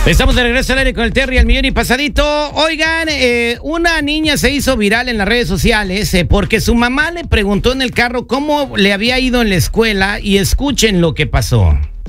Estamos de regreso al aire con el Terry al millón y pasadito. Oigan, una niña se hizo viral en las redes sociales porque su mamá le preguntó en el carro cómo le había ido en la escuela y escuchen lo que pasó.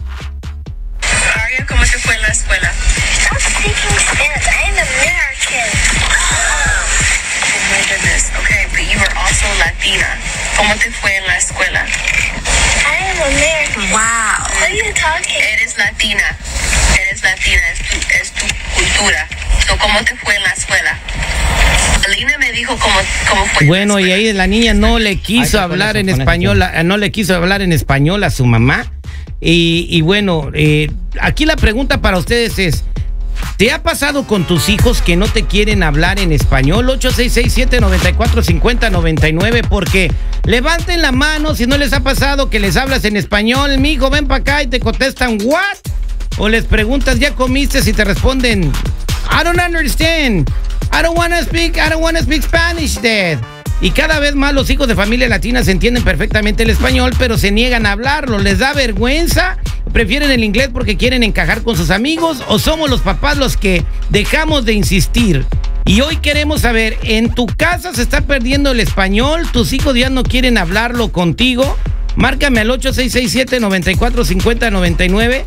Aria, ¿cómo te fue en la escuela? Stop speaking Spanish. I am American. Oh my goodness. Okay, but you are also Latina. ¿Cómo te fue en la escuela? I am American. Wow. What are you talking? Eres latina. Eres latina, es tu cultura. So, ¿cómo te fue en la escuela? Alina me dijo cómo fue. Bueno, y ahí la niña no le quiso hablar en español, no le quiso hablar en español a su mamá. Y bueno, aquí la pregunta para ustedes es: ¿te ha pasado con tus hijos que no te quieren hablar en español? 866-794-5099, porque levanten la mano si no les ha pasado que les hablas en español. Mijo, ven para acá, y te contestan ¿what? O les preguntas ¿ya comiste? Si te responden I don't understand, I don't wanna speak Spanish, Dad. Y cada vez más los hijos de familia latina se entienden perfectamente el español, pero se niegan a hablarlo. ¿Les da vergüenza? ¿Prefieren el inglés porque quieren encajar con sus amigos? ¿O somos los papás los que dejamos de insistir? Y hoy queremos saber, ¿en tu casa se está perdiendo el español? ¿Tus hijos ya no quieren hablarlo contigo? Márcame al 8667-945099.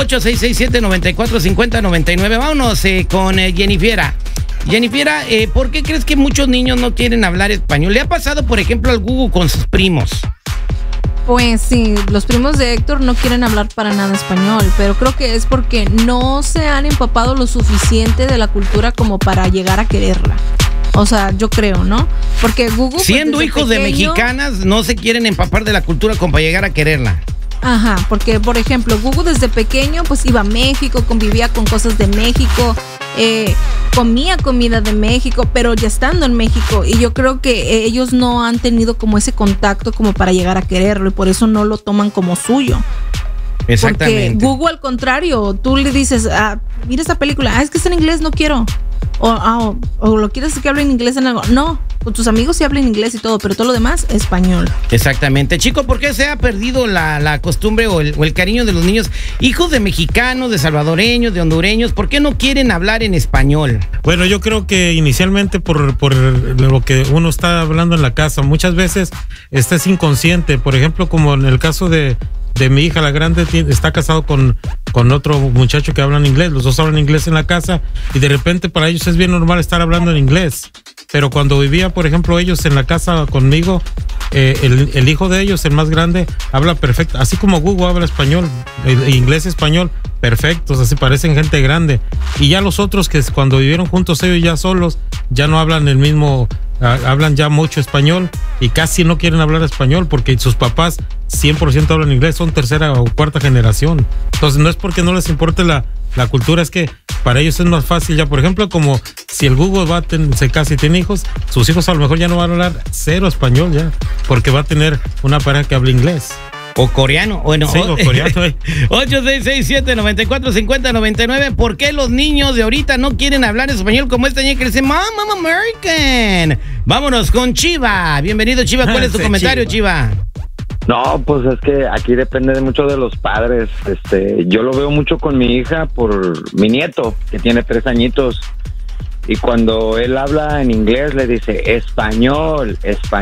8667-945099. Vámonos con Jennifiera. Jennifiera, ¿por qué crees que muchos niños no quieren hablar español? ¿Le ha pasado, por ejemplo, al Gugu con sus primos? Pues sí, los primos de Héctor no quieren hablar para nada español, pero creo que es porque no se han empapado lo suficiente de la cultura como para llegar a quererla. O sea, yo creo, ¿no? Porque Gugu... Siendo pues, hijos pequeño, de mexicanas, no se quieren empapar de la cultura como para llegar a quererla. Ajá, porque por ejemplo, Gugu desde pequeño pues iba a México, convivía con cosas de México, comía comida de México, pero ya estando en México, y yo creo que ellos no han tenido como ese contacto como para llegar a quererlo, y por eso no lo toman como suyo. Exactamente. Porque Gugu, al contrario, tú le dices, mira esta película, es que está en inglés, no quiero. O lo quieres que hable en inglés en algo. No, con tus amigos sí hablan inglés y todo, pero todo lo demás, español. Exactamente. Chico, ¿por qué se ha perdido la costumbre o el cariño de los niños, hijos de mexicanos, de salvadoreños, de hondureños? ¿Por qué no quieren hablar en español? Bueno, yo creo que inicialmente por lo que uno está hablando en la casa, muchas veces es inconsciente. Por ejemplo, como en el caso de mi hija, la grande, está casado con otro muchacho que hablan inglés. Los dos hablan inglés en la casa y de repente para ellos es bien normal estar hablando en inglés. Pero cuando vivía, por ejemplo, ellos en la casa conmigo, el hijo de ellos, el más grande, habla perfecto. Así como Gugu habla español, inglés-español, perfectos, así parecen gente grande. Y ya los otros que cuando vivieron juntos ellos ya solos, ya no hablan el mismo... hablan ya mucho español y casi no quieren hablar español porque sus papás 100% hablan inglés, son tercera o cuarta generación. Entonces no es porque no les importe la cultura, es que para ellos es más fácil ya. Por ejemplo, como si el Google se casa y tiene hijos, sus hijos a lo mejor ya no van a hablar cero español ya, porque va a tener una pareja que habla inglés. O coreano, bueno. Sí, o coreano. 8667-945099. ¿Por qué los niños de ahorita no quieren hablar español como esta niña que dice Mom, I'm American? Vámonos con Chiva. Bienvenido, Chiva. ¿Cuál es tu comentario, Chiva? No, pues es que aquí depende de mucho de los padres. Yo lo veo mucho con mi hija por mi nieto, que tiene 3 añitos. Y cuando él habla en inglés le dice español.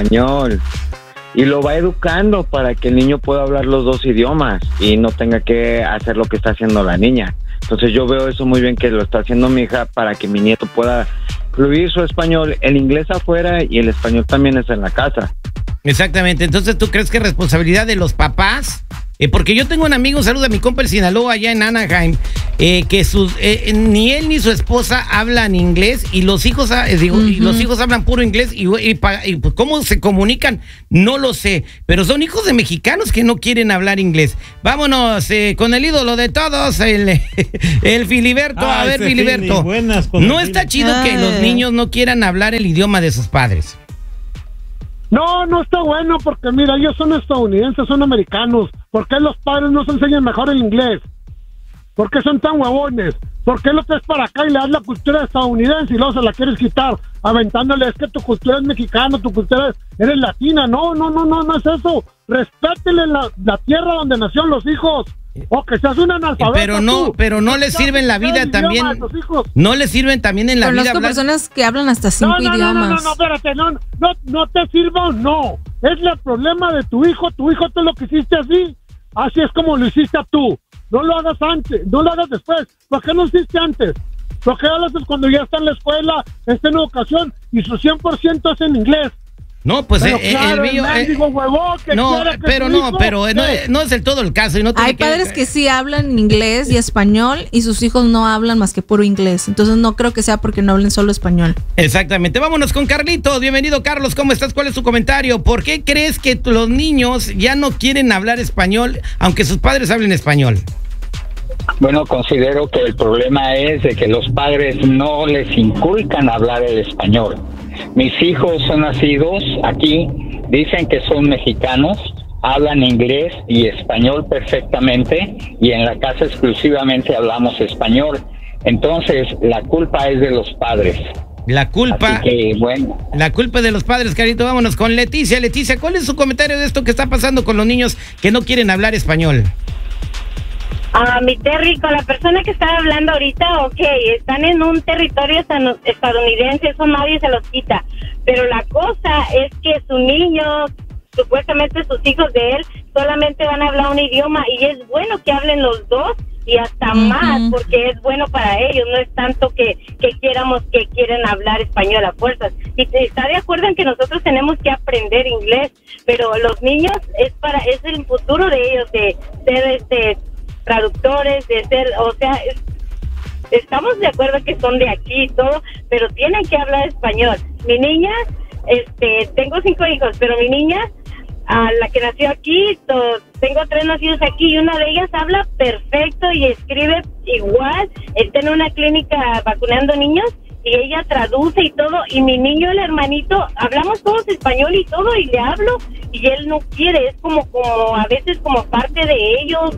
Y lo va educando para que el niño pueda hablar los dos idiomas y no tenga que hacer lo que está haciendo la niña. Entonces yo veo eso muy bien que lo está haciendo mi hija para que mi nieto pueda fluir su español, el inglés afuera y el español también es en la casa. Exactamente. Entonces, ¿tú crees que es responsabilidad de los papás? Porque yo tengo un amigo, saluda a mi compa el Sinaloa allá en Anaheim, que ni él ni su esposa hablan inglés y los hijos, y los hijos hablan puro inglés y cómo se comunican, no lo sé, pero son hijos de mexicanos que no quieren hablar inglés. Vámonos con el ídolo de todos, el Filiberto. A ver, Filiberto, ¿no está chido que los niños no quieran hablar el idioma de sus padres? No, no está bueno porque mira, ellos son estadounidenses, son americanos. ¿Por qué los padres no se enseñan mejor el inglés? ¿Por qué son tan huevones? ¿Por qué lo traes para acá y le das la cultura estadounidense y luego se la quieres quitar? Aventándole, es que tu cultura es mexicana, tu cultura eres latina. No es eso. Respétele la tierra donde nacieron los hijos. O que seas un analfabeto. Pero no les sirve en la vida también. No les sirven también en la vida. Conozco personas que hablan hasta 5 idiomas. No, espérate, no te sirva o no. Es el problema de tu hijo tú lo que hiciste así. Así es como lo hiciste tú. No lo hagas antes, no lo hagas después. ¿Por qué no lo hiciste antes? ¿Por qué lo haces cuando ya está en la escuela, está en educación y su 100% es en inglés? No, pues pero claro, el mío. No es del todo el caso. Y no hay padres que sí hablan inglés y español y sus hijos no hablan más que puro inglés. Entonces no creo que sea porque no hablen solo español. Exactamente. Vámonos con Carlitos. Bienvenido, Carlos. ¿Cómo estás? ¿Cuál es tu comentario? ¿Por qué crees que los niños ya no quieren hablar español, aunque sus padres hablen español? Bueno, considero que el problema es de que los padres no les inculcan hablar el español. Mis hijos son nacidos aquí, dicen que son mexicanos, hablan inglés y español perfectamente y en la casa exclusivamente hablamos español. Entonces, la culpa es de los padres. La culpa. Así que, bueno. La culpa es de los padres, Carito. Vámonos con Leticia. Leticia, ¿cuál es su comentario de esto que está pasando con los niños que no quieren hablar español? Mi Terry, con la persona que estaba hablando ahorita, están en un territorio estadounidense, eso nadie se los quita, pero la cosa es que su niño, supuestamente sus hijos de él, solamente van a hablar un idioma y es bueno que hablen los dos y hasta más, porque es bueno para ellos, no es tanto que quieramos que quieren hablar español a fuerzas. Y está de acuerdo en que nosotros tenemos que aprender inglés, pero los niños es el futuro de ellos, de ser traductores, de ser, estamos de acuerdo que son de aquí y todo, pero tienen que hablar español. Mi niña, tengo 5 hijos, pero mi niña, la que nació aquí, tengo 3 nacidos aquí y una de ellas habla perfecto y escribe igual. Está en una clínica vacunando niños y ella traduce y todo, y mi niño, el hermanito, hablamos todos español y todo, y le hablo, y él no quiere, es como a veces como parte de ellos,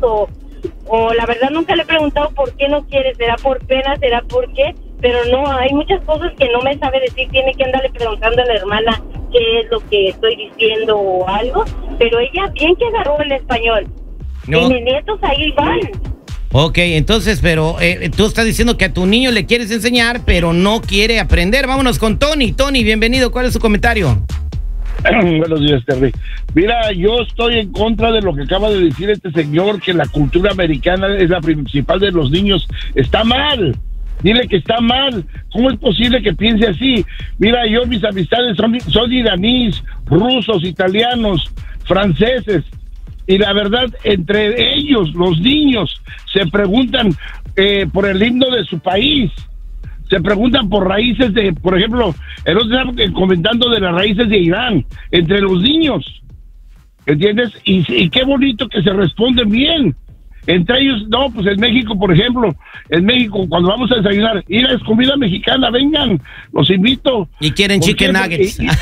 o la verdad nunca le he preguntado por qué no quiere, será por pena, será por qué, pero no, hay muchas cosas que no me sabe decir, tiene que andarle preguntando a la hermana qué es lo que estoy diciendo o algo, pero ella bien que agarró el español, y mis nietos ahí van. Ok, entonces, pero tú estás diciendo que a tu niño le quieres enseñar, pero no quiere aprender. Vámonos con Tony. Tony, bienvenido, ¿cuál es su comentario? Buenos días, Terry. Mira, yo estoy en contra de lo que acaba de decir este señor, que la cultura americana es la principal de los niños. Está mal. Dile que está mal. ¿Cómo es posible que piense así? Mira, yo mis amistades son iraníes, rusos, italianos, franceses. Y la verdad, entre ellos, los niños, se preguntan por el himno de su país. Se preguntan por raíces de, por ejemplo, el otro día comentando de las raíces de Irán, entre los niños, ¿entiendes? Y qué bonito que se responden bien. Entre ellos, no, pues en México, por ejemplo, en México, cuando vamos a desayunar, ir a es comida mexicana, vengan, los invito. Y quieren chicken nuggets. No,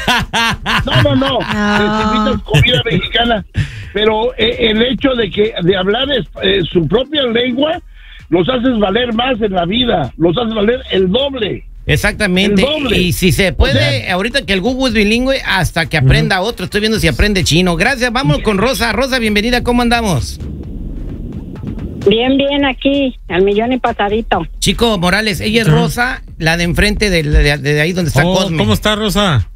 les invito a comida mexicana. Pero el hecho de hablar su propia lengua, los haces valer más en la vida, los haces valer el doble. Exactamente. El doble. Y si se puede, ahorita que el Google es bilingüe, hasta que aprenda otro. Estoy viendo si aprende chino. Gracias, vamos con Rosa. Rosa, bienvenida, ¿cómo andamos? Bien, aquí, al millón y pasadito. Chico Morales, ella es Rosa, la de enfrente de ahí donde está Cosme. ¿Cómo está, Rosa?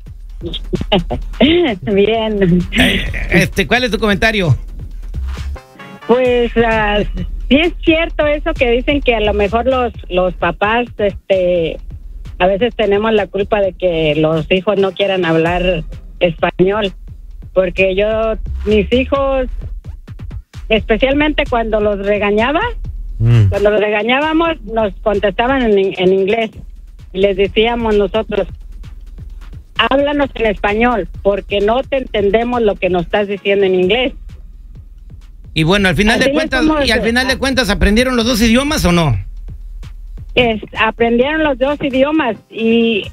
Bien. ¿Cuál es tu comentario? Pues sí es cierto eso que dicen que a lo mejor los papás a veces tenemos la culpa de que los hijos no quieran hablar español, porque mis hijos, especialmente cuando los cuando los regañábamos, nos contestaban en inglés y les decíamos nosotros: háblanos en español, porque no te entendemos lo que nos estás diciendo en inglés. Y bueno, al final de cuentas, ¿aprendieron los 2 idiomas o no? Aprendieron los 2 idiomas y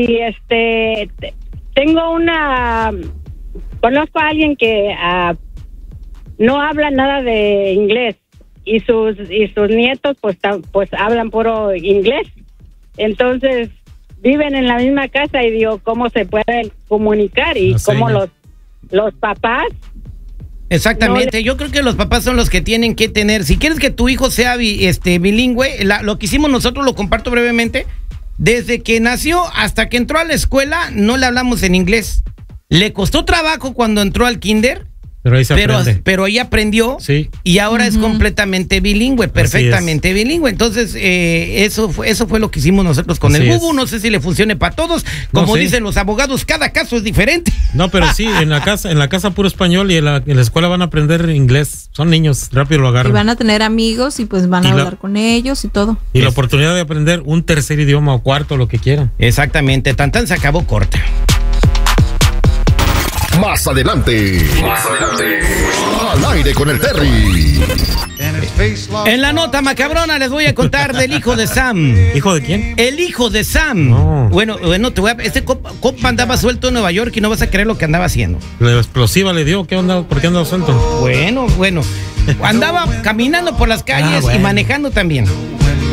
conozco a alguien que no habla nada de inglés y sus nietos pues hablan puro inglés. Entonces viven en la misma casa y digo, ¿cómo se pueden comunicar? Y cómo los papás Exactamente, yo creo que los papás son los que tienen que tener, si quieres que tu hijo sea bilingüe, lo que hicimos nosotros, lo comparto brevemente, desde que nació hasta que entró a la escuela no le hablamos en inglés. Le costó trabajo cuando entró al kinder, pero ahí se aprende. Pero ahí aprendió, sí, y ahora es completamente bilingüe, perfectamente bilingüe. Entonces, eso fue lo que hicimos nosotros con el Bubu. No sé si le funcione para todos. Como dicen los abogados, cada caso es diferente. No, pero sí, en la casa puro español, y en la escuela van a aprender inglés. Son niños, rápido lo agarran. Y van a tener amigos y pues van a hablar con ellos y todo. Y la oportunidad de aprender un tercer idioma o cuarto, lo que quieran. Exactamente, tan se acabó corta. Más adelante. Al aire con el Terry. En la nota macabrona les voy a contar del hijo de Sam. ¿Hijo de quién? El hijo de Sam. No. Bueno, este compa andaba suelto en Nueva York y no vas a creer lo que andaba haciendo. La explosiva le dio. ¿Por qué andaba suelto? Bueno. Andaba caminando por las calles y manejando también.